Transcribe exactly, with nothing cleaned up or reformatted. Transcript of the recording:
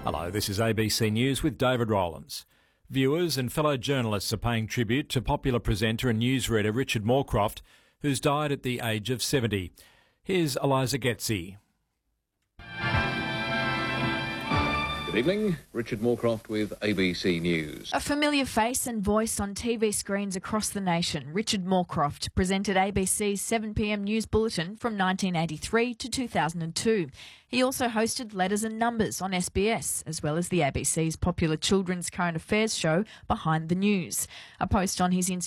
Hello, this is A B C News with David Rowlands. Viewers and fellow journalists are paying tribute to popular presenter and newsreader Richard Morecroft, who's died at the age of seventy. Here's Eliza Getzi. Good evening, Richard Morecroft with A B C News. A familiar face and voice on T V screens across the nation, Richard Morecroft presented A B C's seven p m news bulletin from nineteen eighty-three to two thousand two. He also hosted Letters and Numbers on S B S, as well as the A B C's popular children's current affairs show Behind the News. A post on his Instagram